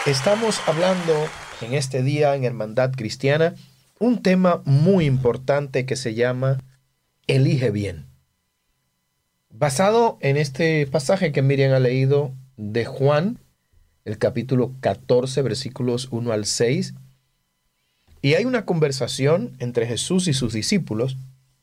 Estamos hablando en este día en Hermandad Cristiana un tema muy importante que se llama Elige bien. Basado en este pasaje que Miriam ha leído de Juan, el capítulo 14, versículos 1 al 6, y hay una conversación entre Jesús y sus discípulos.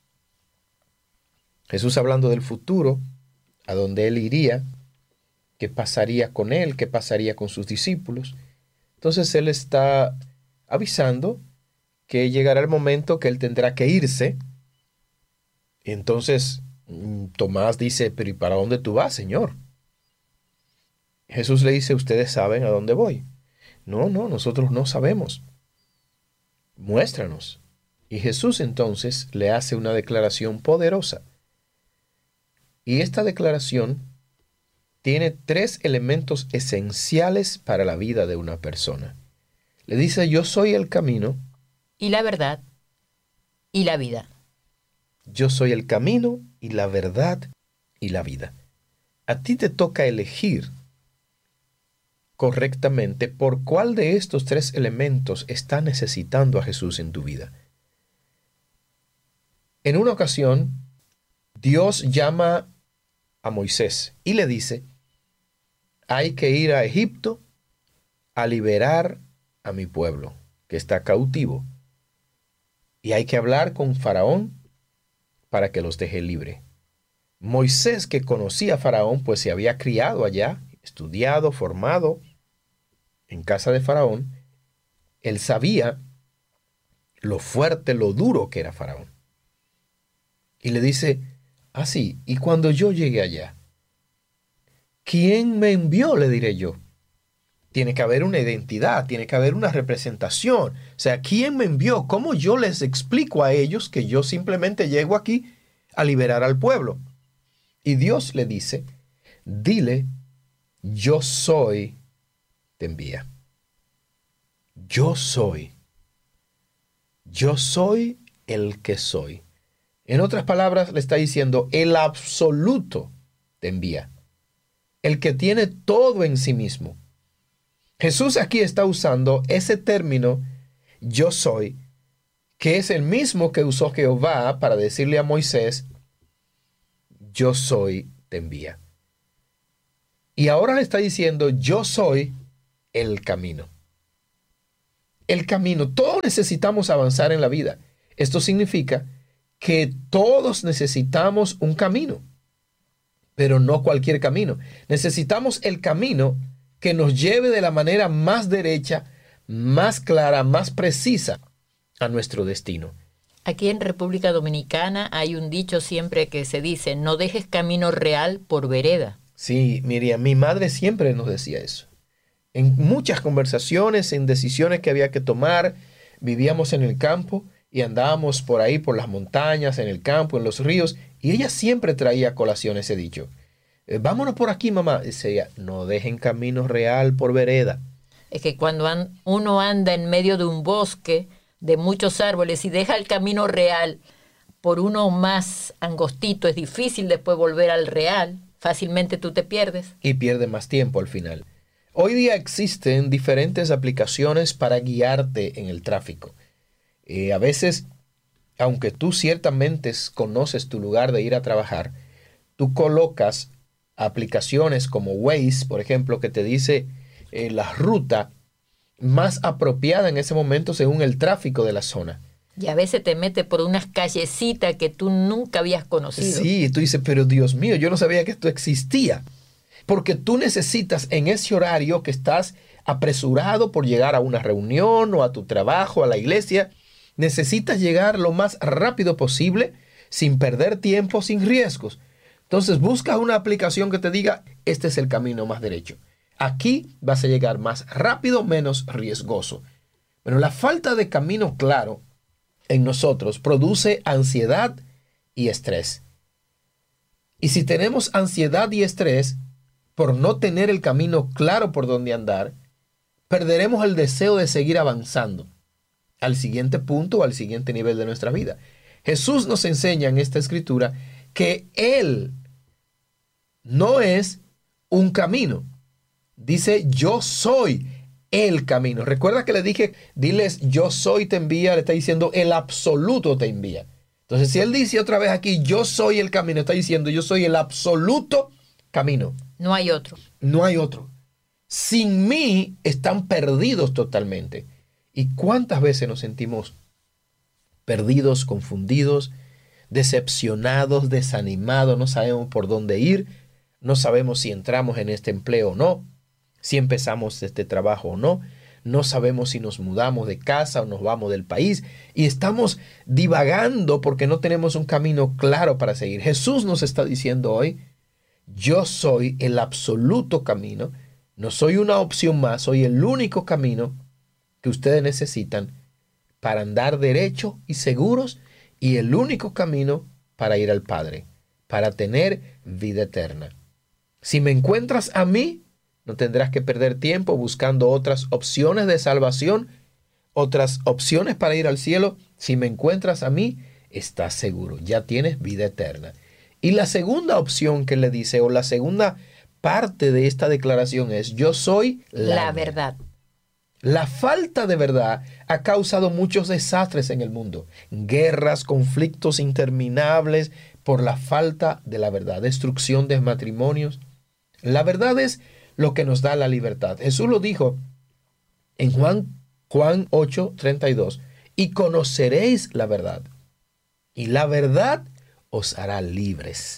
Jesús hablando del futuro, a donde él iría, qué pasaría con él, qué pasaría con sus discípulos. Entonces él está avisando que llegará el momento que él tendrá que irse. Y entonces Tomás dice, pero ¿y para dónde tú vas, Señor? Jesús le dice, ustedes saben a dónde voy. No, nosotros no sabemos. Muéstranos. Y Jesús entonces le hace una declaración poderosa. Y esta declaración tiene tres elementos esenciales para la vida de una persona. Le dice, yo soy el camino. Y la verdad y la vida. Yo soy el camino y la verdad y la vida. A ti te toca elegir correctamente por cuál de estos tres elementos está necesitando a Jesús en tu vida. En una ocasión, Dios llama a Moisés y le dice, hay que ir a Egipto a liberar a mi pueblo que está cautivo. Y hay que hablar con Faraón para que los deje libre. Moisés, que conocía a Faraón, pues se había criado allá, estudiado, formado en casa de Faraón, él sabía lo fuerte, lo duro que era Faraón. Y le dice, sí, y cuando yo llegue allá, ¿quién me envió? Le diré yo. Tiene que haber una identidad, tiene que haber una representación. O sea, ¿quién me envió? ¿Cómo yo les explico a ellos que yo simplemente llego aquí a liberar al pueblo? Y Dios le dice, dile, yo soy, te envía. Yo soy el que soy. En otras palabras, le está diciendo, el absoluto te envía. El que tiene todo en sí mismo. Jesús aquí está usando ese término, yo soy, que es el mismo que usó Jehová para decirle a Moisés, yo soy, te envía. Y ahora le está diciendo, yo soy el camino. El camino, todos necesitamos avanzar en la vida. Esto significa que todos necesitamos un camino, pero no cualquier camino. Necesitamos el camino que nos lleve de la manera más derecha, más clara, más precisa a nuestro destino. Aquí en República Dominicana hay un dicho siempre que se dice, no dejes camino real por vereda. Sí, Miriam, mi madre siempre nos decía eso. En muchas conversaciones, en decisiones que había que tomar, vivíamos en el campo y andábamos por ahí, por las montañas, en el campo, en los ríos, y ella siempre traía a colación ese dicho. Vámonos por aquí, mamá. Dice ella, no dejen camino real por vereda. Es que cuando uno anda en medio de un bosque de muchos árboles y deja el camino real por uno más angostito, es difícil después volver al real. Fácilmente tú te pierdes. Y pierdes más tiempo al final. Hoy día existen diferentes aplicaciones para guiarte en el tráfico. A veces, aunque tú ciertamente conoces tu lugar de ir a trabajar, tú colocas aplicaciones como Waze, por ejemplo, que te dice la ruta más apropiada en ese momento según el tráfico de la zona. Y a veces te mete por unas callecitas que tú nunca habías conocido. Sí, tú dices, pero Dios mío, yo no sabía que esto existía. Porque tú necesitas en ese horario que estás apresurado por llegar a una reunión o a tu trabajo, a la iglesia, necesitas llegar lo más rápido posible, sin perder tiempo, sin riesgos. Entonces busca una aplicación que te diga, este es el camino más derecho. Aquí vas a llegar más rápido, menos riesgoso. Pero la falta de camino claro en nosotros produce ansiedad y estrés. Y si tenemos ansiedad y estrés por no tener el camino claro por donde andar, perderemos el deseo de seguir avanzando al siguiente punto o al siguiente nivel de nuestra vida. Jesús nos enseña en esta escritura que Él no es un camino. Dice, yo soy el camino. Recuerda que le dije, diles yo soy te envía, le está diciendo el absoluto te envía. Entonces si él dice otra vez aquí, yo soy el camino, está diciendo yo soy el absoluto camino. No hay otro. No hay otro. Sin mí están perdidos totalmente. ¿Y cuántas veces nos sentimos perdidos, confundidos, decepcionados, desanimados? No sabemos por dónde ir, no sabemos si entramos en este empleo o no, si empezamos este trabajo o no, no sabemos si nos mudamos de casa o nos vamos del país y estamos divagando porque no tenemos un camino claro para seguir. Jesús nos está diciendo hoy, yo soy el absoluto camino, no soy una opción más, soy el único camino que ustedes necesitan para andar derecho y seguros y el único camino para ir al Padre, para tener vida eterna. Si me encuentras a mí, no tendrás que perder tiempo buscando otras opciones de salvación, otras opciones para ir al cielo. Si me encuentras a mí, estás seguro, ya tienes vida eterna. Y la segunda opción que le dice, o la segunda parte de esta declaración es, yo soy la verdad. La falta de verdad ha causado muchos desastres en el mundo. Guerras, conflictos interminables por la falta de la verdad. Destrucción de matrimonios. La verdad es lo que nos da la libertad. Jesús lo dijo en Juan 8:32. Y conoceréis la verdad. Y la verdad os hará libres.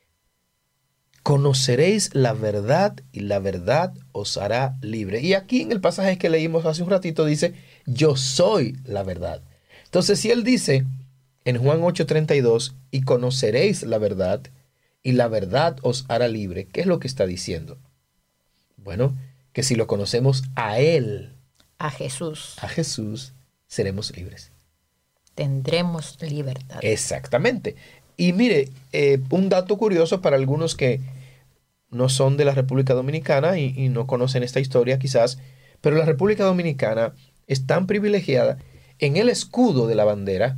Conoceréis la verdad y la verdad os hará libre. Y aquí en el pasaje que leímos hace un ratito dice, yo soy la verdad. Entonces si él dice en Juan 8:32, y conoceréis la verdad y la verdad os hará libre, ¿qué es lo que está diciendo? Bueno, que si lo conocemos a él, a Jesús, seremos libres. Tendremos libertad. Exactamente. Y mire, un dato curioso para algunos que no son de la República Dominicana y no conocen esta historia quizás, pero la República Dominicana es tan privilegiada en el escudo de la bandera,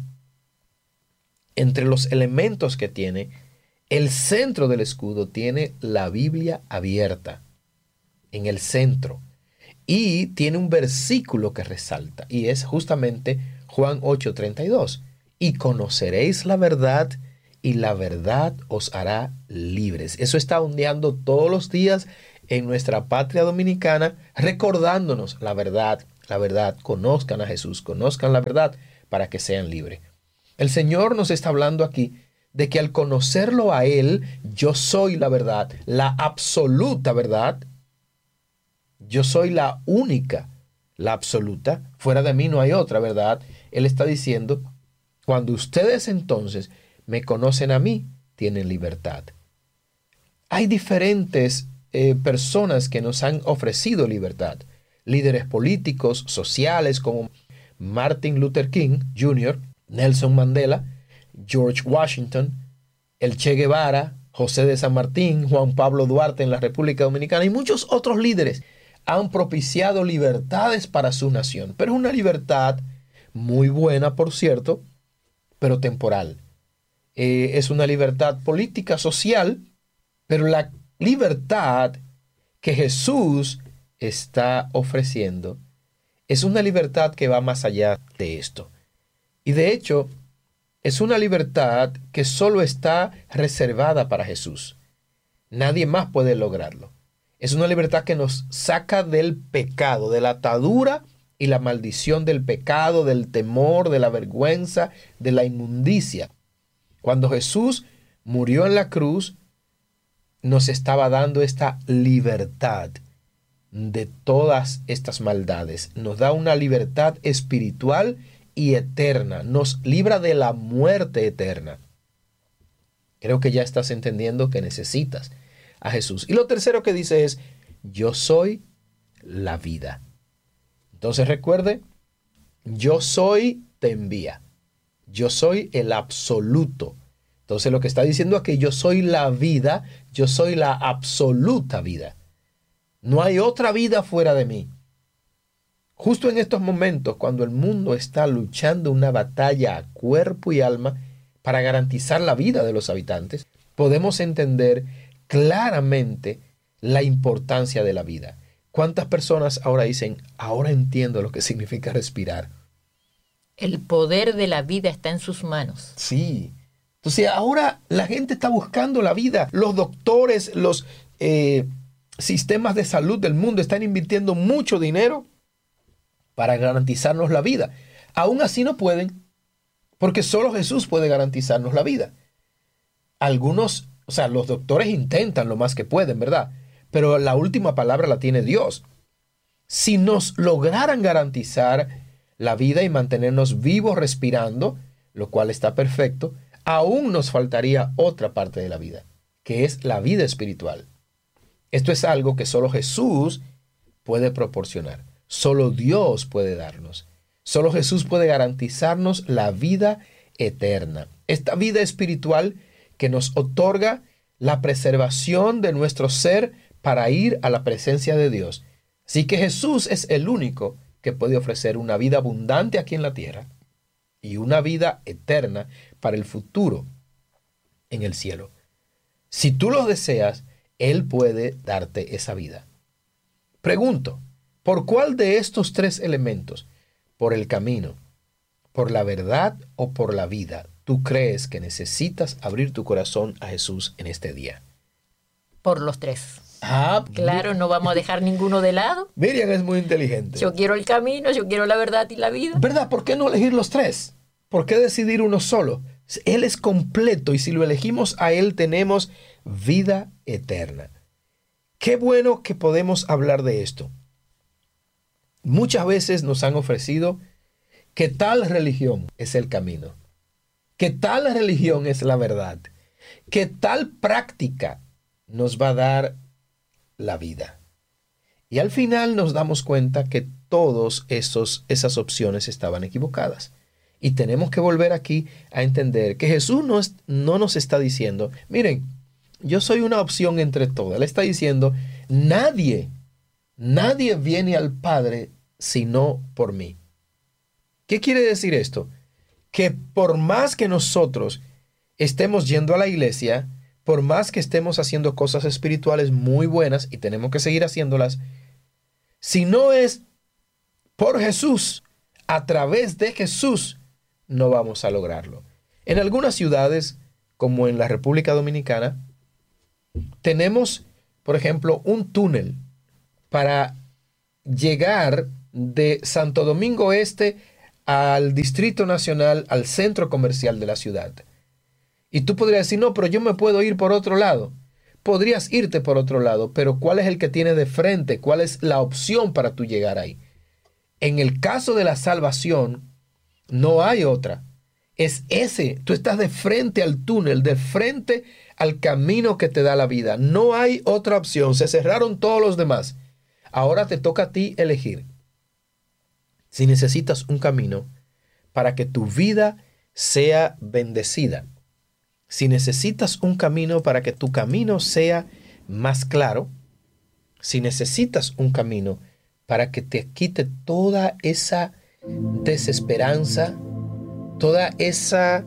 entre los elementos que tiene, el centro del escudo tiene la Biblia abierta, en el centro, y tiene un versículo que resalta, y es justamente Juan 8:32, y conoceréis la verdad, y la verdad os hará libres. Eso está ondeando todos los días en nuestra patria dominicana, recordándonos la verdad, conozcan a Jesús, conozcan la verdad para que sean libres. El Señor nos está hablando aquí de que al conocerlo a Él, yo soy la verdad, la absoluta verdad. Yo soy la única, la absoluta. Fuera de mí no hay otra verdad. Él está diciendo, cuando ustedes entonces me conocen a mí, tienen libertad. Hay diferentes personas que nos han ofrecido libertad. Líderes políticos, sociales como Martin Luther King Jr., Nelson Mandela, George Washington, el Che Guevara, José de San Martín, Juan Pablo Duarte en la República Dominicana y muchos otros líderes han propiciado libertades para su nación. Pero es una libertad muy buena, por cierto, pero temporal. Es una libertad política, social, pero la libertad que Jesús está ofreciendo es una libertad que va más allá de esto. Y de hecho, es una libertad que solo está reservada para Jesús. Nadie más puede lograrlo. Es una libertad que nos saca del pecado, de la atadura y la maldición del pecado, del temor, de la vergüenza, de la inmundicia. Cuando Jesús murió en la cruz, nos estaba dando esta libertad de todas estas maldades. Nos da una libertad espiritual y eterna. Nos libra de la muerte eterna. Creo que ya estás entendiendo que necesitas a Jesús. Y lo tercero que dice es, yo soy la vida. Entonces recuerde, yo soy te envía. Yo soy el absoluto. Entonces lo que está diciendo es que yo soy la vida, yo soy la absoluta vida. No hay otra vida fuera de mí. Justo en estos momentos, cuando el mundo está luchando una batalla a cuerpo y alma para garantizar la vida de los habitantes, podemos entender claramente la importancia de la vida. ¿Cuántas personas ahora dicen, ahora entiendo lo que significa respirar? El poder de la vida está en sus manos. Sí. Entonces ahora la gente está buscando la vida. Los doctores, los sistemas de salud del mundo están invirtiendo mucho dinero para garantizarnos la vida. Aún así no pueden, porque solo Jesús puede garantizarnos la vida. Algunos, los doctores intentan lo más que pueden, ¿verdad? Pero la última palabra la tiene Dios. Si nos lograran garantizar la vida y mantenernos vivos respirando, lo cual está perfecto, aún nos faltaría otra parte de la vida, que es la vida espiritual. Esto es algo que solo Jesús puede proporcionar. Solo Dios puede darnos. Solo Jesús puede garantizarnos la vida eterna. Esta vida espiritual que nos otorga la preservación de nuestro ser para ir a la presencia de Dios. Así que Jesús es el único que puede ofrecer una vida abundante aquí en la tierra y una vida eterna para el futuro en el cielo. Si tú lo deseas, Él puede darte esa vida. Pregunto, ¿por cuál de estos tres elementos, por el camino, por la verdad o por la vida, tú crees que necesitas abrir tu corazón a Jesús en este día? Por los tres. Claro, no vamos a dejar ninguno de lado. Miriam es muy inteligente. Yo quiero el camino, yo quiero la verdad y la vida. ¿Verdad? ¿Por qué no elegir los tres? ¿Por qué decidir uno solo? Él es completo y si lo elegimos a Él tenemos vida eterna. Qué bueno que podemos hablar de esto. Muchas veces nos han ofrecido que tal religión es el camino, que tal religión es la verdad, que tal práctica nos va a dar la vida. Y al final nos damos cuenta que todas esas opciones estaban equivocadas. Y tenemos que volver aquí a entender que Jesús no nos está diciendo, miren, yo soy una opción entre todas. Él está diciendo, nadie viene al Padre sino por mí. ¿Qué quiere decir esto? Que por más que nosotros estemos yendo a la iglesia, por más que estemos haciendo cosas espirituales muy buenas y tenemos que seguir haciéndolas, si no es por Jesús, a través de Jesús, no vamos a lograrlo. En algunas ciudades, como en la República Dominicana, tenemos, por ejemplo, un túnel para llegar de Santo Domingo Este al Distrito Nacional, al centro comercial de la ciudad. Y tú podrías decir, no, pero yo me puedo ir por otro lado. Podrías irte por otro lado, pero ¿cuál es el que tiene de frente? ¿Cuál es la opción para tú llegar ahí? En el caso de la salvación, no hay otra. Es ese. Tú estás de frente al túnel, de frente al camino que te da la vida. No hay otra opción. Se cerraron todos los demás. Ahora te toca a ti elegir. Si necesitas un camino para que tu vida sea bendecida, si necesitas un camino para que tu camino sea más claro, si necesitas un camino para que te quite toda esa desesperanza, toda esa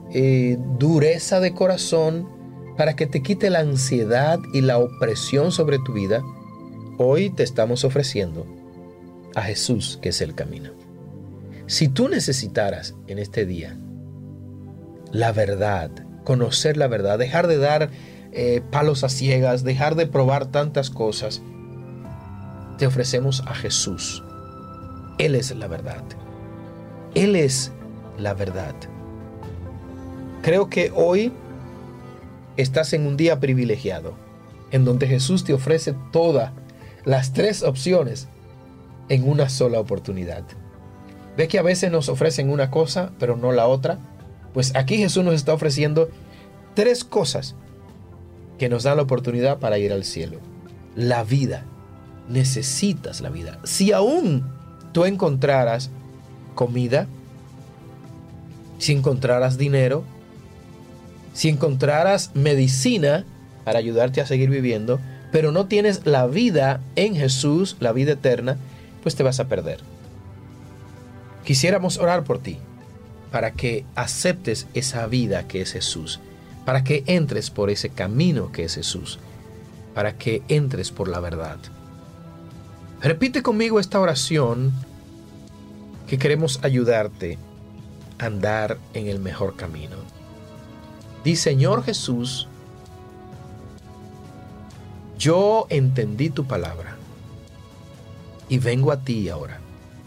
dureza de corazón, para que te quite la ansiedad y la opresión sobre tu vida, hoy te estamos ofreciendo a Jesús, que es el camino. Si tú necesitaras en este día la verdad, conocer la verdad, dejar de dar palos a ciegas, dejar de probar tantas cosas, te ofrecemos a Jesús. Él es la verdad. Él es la verdad. Creo que hoy estás en un día privilegiado, en donde Jesús te ofrece todas las tres opciones en una sola oportunidad. ¿Ve que a veces nos ofrecen una cosa, pero no la otra? Pues aquí Jesús nos está ofreciendo tres cosas que nos dan la oportunidad para ir al cielo. La vida. Necesitas la vida. Si aún tú encontraras comida, si encontraras dinero, si encontraras medicina para ayudarte a seguir viviendo, pero no tienes la vida en Jesús, la vida eterna, pues te vas a perder. Quisiéramos orar por ti, para que aceptes esa vida que es Jesús, para que entres por ese camino que es Jesús, para que entres por la verdad. Repite conmigo esta oración que queremos ayudarte a andar en el mejor camino. Di: Señor Jesús, yo entendí tu palabra y vengo a ti ahora.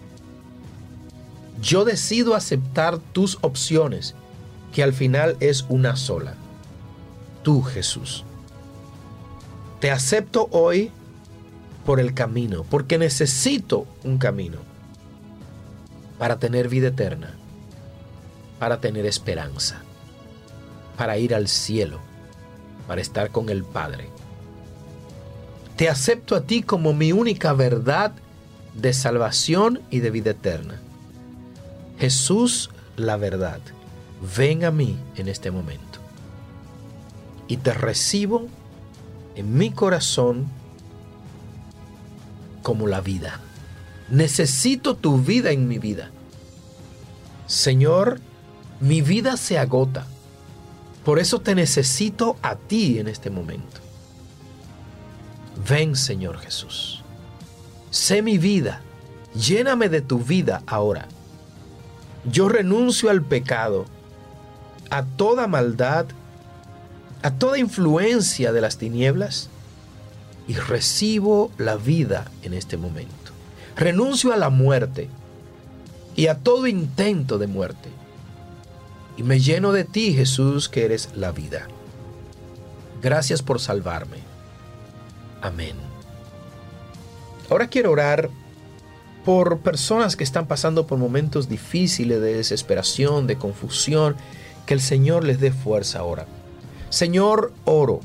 Yo decido aceptar tus opciones, que al final es una sola. Tú, Jesús. Te acepto hoy por el camino, porque necesito un camino para tener vida eterna, para tener esperanza, para ir al cielo, para estar con el Padre. Te acepto a ti como mi única verdad de salvación y de vida eterna. Jesús, la verdad, ven a mí en este momento y te recibo en mi corazón como la vida. Necesito tu vida en mi vida. Señor, mi vida se agota. Por eso te necesito a ti en este momento. Ven, Señor Jesús. Sé mi vida. Lléname de tu vida ahora. Yo renuncio al pecado, a toda maldad, a toda influencia de las tinieblas y recibo la vida en este momento. Renuncio a la muerte y a todo intento de muerte y me lleno de ti, Jesús, que eres la vida. Gracias por salvarme. Amén. Ahora quiero orar por personas que están pasando por momentos difíciles de desesperación, de confusión, que el Señor les dé fuerza ahora. Señor, oro,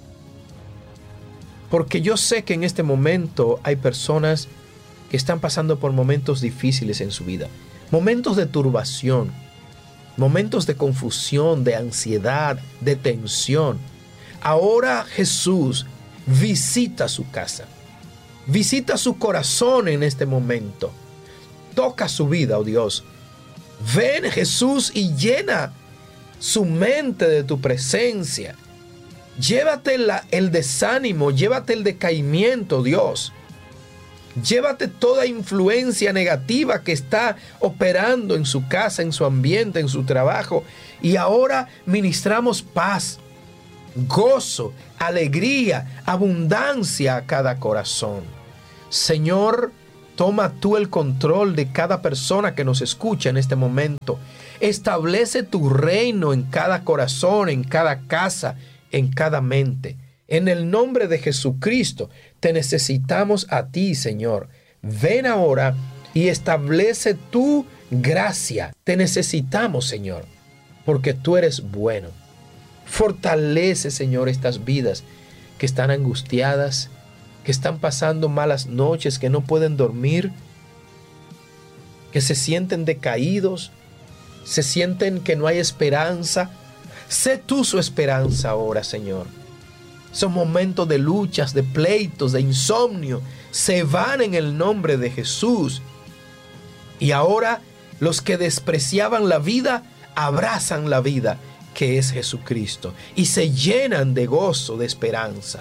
porque yo sé que en este momento hay personas que están pasando por momentos difíciles en su vida, momentos de turbación, momentos de confusión, de ansiedad, de tensión. Ahora, Jesús, visita su casa. Visita su corazón en este momento. Toca su vida, oh Dios. Ven, Jesús, y llena su mente de tu presencia. Llévate el desánimo, llévate el decaimiento, Dios. Llévate toda influencia negativa que está operando en su casa, en su ambiente, en su trabajo. Y ahora ministramos paz, gozo, alegría, abundancia a cada corazón. Señor, toma tú el control de cada persona que nos escucha en este momento. Establece tu reino en cada corazón, en cada casa, en cada mente. En el nombre de Jesucristo, te necesitamos a ti, Señor. Ven ahora y establece tu gracia. Te necesitamos, Señor, porque tú eres bueno. Fortalece, Señor, estas vidas que están angustiadas, que están pasando malas noches, que no pueden dormir, que se sienten decaídos, se sienten que no hay esperanza. Sé tú su esperanza ahora, Señor. Son momentos de luchas, de pleitos, de insomnio. Se van en el nombre de Jesús. Y ahora los que despreciaban la vida, abrazan la vida, que es Jesucristo, y se llenan de gozo, de esperanza.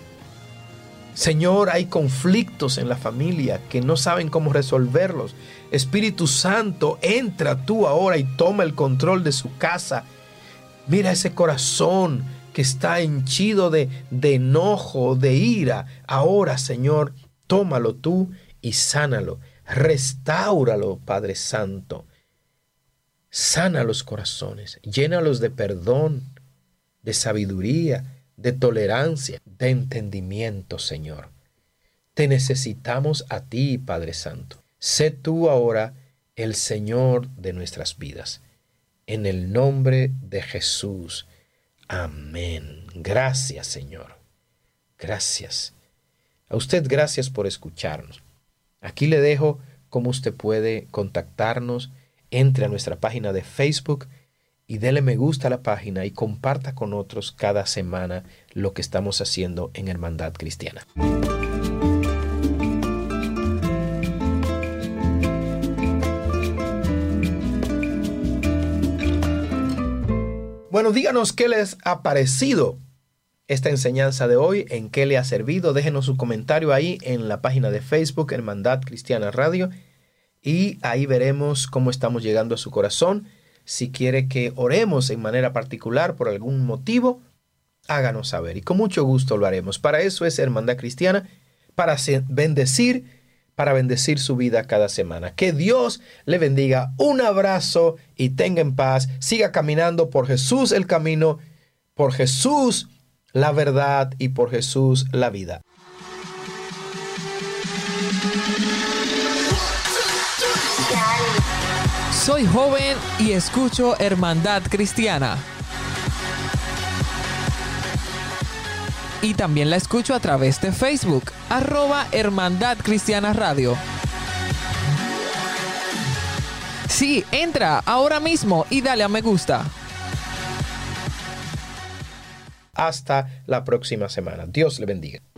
Señor, hay conflictos en la familia que no saben cómo resolverlos. Espíritu Santo, entra tú ahora y toma el control de su casa. Mira ese corazón que está henchido de enojo, de ira. Ahora, Señor, tómalo tú y sánalo. Restáuralo, Padre Santo. Sana los corazones, llénalos de perdón, de sabiduría, de tolerancia, de entendimiento, Señor. Te necesitamos a ti, Padre Santo. Sé tú ahora el Señor de nuestras vidas. En el nombre de Jesús. Amén. Gracias, Señor. Gracias. A usted gracias por escucharnos. Aquí le dejo cómo usted puede contactarnos. Entre a nuestra página de Facebook y dele me gusta a la página y comparta con otros cada semana lo que estamos haciendo en Hermandad Cristiana. Bueno, díganos qué les ha parecido esta enseñanza de hoy, en qué le ha servido. Déjenos su comentario ahí en la página de Facebook, Hermandad Cristiana Radio, y ahí veremos cómo estamos llegando a su corazón. Si quiere que oremos en manera particular por algún motivo, háganos saber y con mucho gusto lo haremos. Para eso es Hermandad Cristiana, para bendecir su vida cada semana. Que Dios le bendiga. Un abrazo y tenga en paz. Siga caminando por Jesús el camino, por Jesús la verdad y por Jesús la vida. Soy joven y escucho Hermandad Cristiana. Y también la escucho a través de Facebook, @Hermandad Cristiana Radio. Sí, entra ahora mismo y dale a me gusta. Hasta la próxima semana. Dios le bendiga.